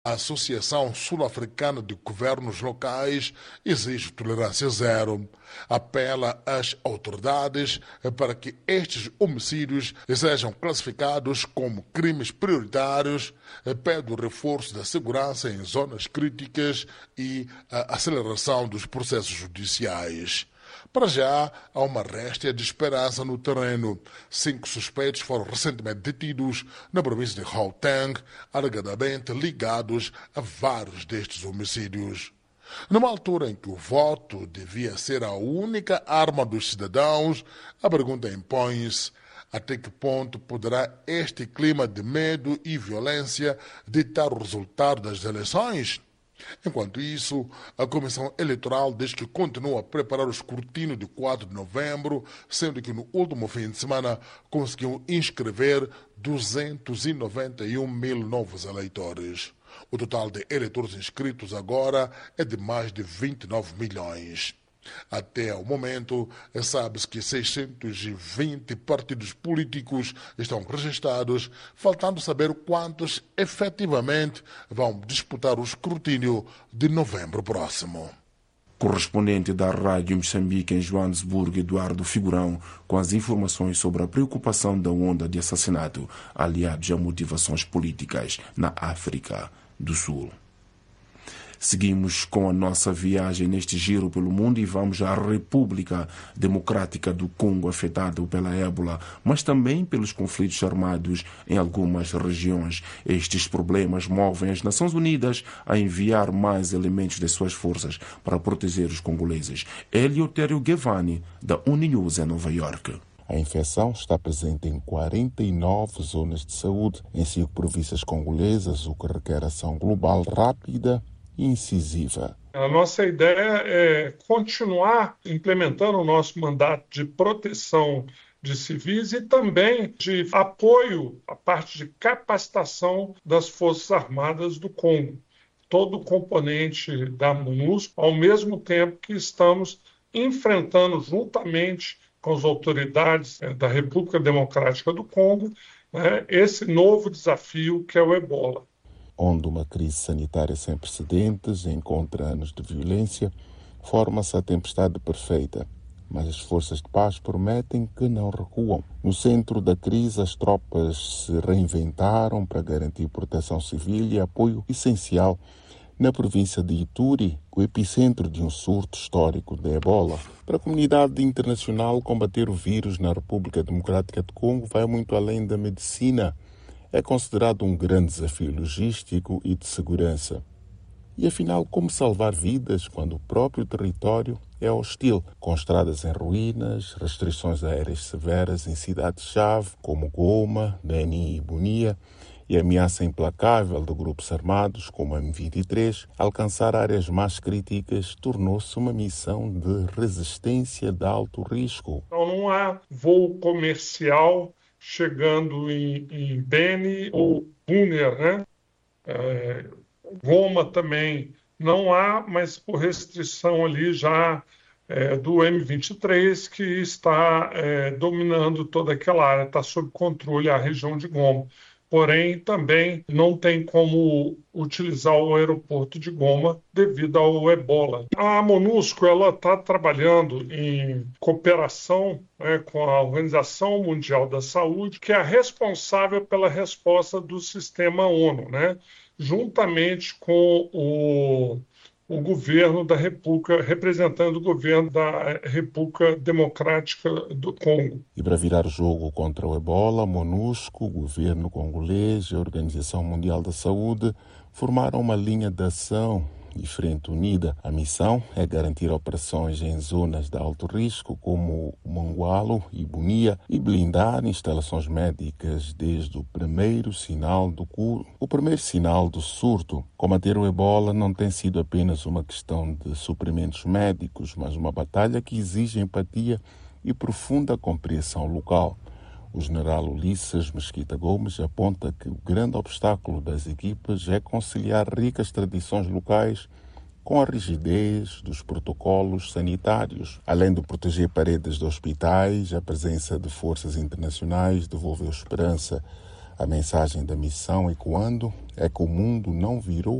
A Associação Sul-Africana de Governos Locais exige tolerância zero. Apela às autoridades para que estes homicídios sejam classificados como crimes prioritários, pede o reforço da segurança em zonas críticas e a aceleração dos processos judiciais. Para já, há uma réstia de esperança no terreno. 5 suspeitos foram recentemente detidos na província de Gauteng, alegadamente ligados a vários destes homicídios. Numa altura em que o voto devia ser a única arma dos cidadãos, a pergunta impõe-se: até que ponto poderá este clima de medo e violência ditar o resultado das eleições? Enquanto isso, a Comissão Eleitoral diz que continua a preparar o escrutínio de 4 de novembro, sendo que no último fim de semana conseguiu inscrever 291 mil novos eleitores. O total de eleitores inscritos agora é de mais de 29 milhões. Até o momento, sabe-se que 620 partidos políticos estão registrados, faltando saber quantos efetivamente vão disputar o escrutínio de novembro próximo. Correspondente da Rádio Moçambique em Joanesburgo, Eduardo Figurão, com as informações sobre a preocupação da onda de assassinato aliados a motivações políticas na África do Sul. Seguimos com a nossa viagem neste giro pelo mundo e vamos à República Democrática do Congo, afetada pela ébola, mas também pelos conflitos armados em algumas regiões. Estes problemas movem as Nações Unidas a enviar mais elementos de suas forças para proteger os congoleses. Eleutério Guevani, da Uninews em Nova York. A infecção está presente em 49 zonas de saúde em 5 províncias congolesas, o que requer ação global rápida incisiva. A nossa ideia é continuar implementando o nosso mandato de proteção de civis e também de apoio à parte de capacitação das Forças Armadas do Congo. Todo o componente da MONUSCO, ao mesmo tempo que estamos enfrentando juntamente com as autoridades da República Democrática do Congo, esse novo desafio que é o ebola. Onde uma crise sanitária sem precedentes encontra anos de violência, forma-se a tempestade perfeita, mas as forças de paz prometem que não recuam. No centro da crise, as tropas se reinventaram para garantir proteção civil e apoio essencial na província de Ituri, o epicentro de um surto histórico de ebola. Para a comunidade internacional, combater o vírus na República Democrática do Congo vai muito além da medicina. É considerado um grande desafio logístico e de segurança. E afinal, como salvar vidas quando o próprio território é hostil, com estradas em ruínas, restrições aéreas severas em cidades-chave como Goma, Beni e Bunia, e ameaça implacável de grupos armados como a M23, alcançar áreas mais críticas tornou-se uma missão de resistência de alto risco. Então não há voo comercial chegando em Beni ou Bunia, Goma também não há, mas por restrição ali já do M23, que está dominando toda aquela área, está sob controle a região de Goma. Porém, também não tem como utilizar o aeroporto de Goma devido ao ebola. A MONUSCO está trabalhando em cooperação com a Organização Mundial da Saúde, que é a responsável pela resposta do sistema ONU, juntamente com o governo da República, representando o governo da República Democrática do Congo. E para virar o jogo contra o ebola, a MONUSCO, o governo congolês e a Organização Mundial da Saúde formaram uma linha de ação e frente unida. A missão é garantir operações em zonas de alto risco, como Mongualo e Bunia, e blindar instalações médicas desde o primeiro sinal do surto. Combater o ebola não tem sido apenas uma questão de suprimentos médicos, mas uma batalha que exige empatia e profunda compreensão local. O general Ulisses Mesquita Gomes aponta que o grande obstáculo das equipas é conciliar ricas tradições locais com a rigidez dos protocolos sanitários. Além de proteger paredes de hospitais, a presença de forças internacionais devolveu esperança A mensagem da missão ecoando é que o mundo não virou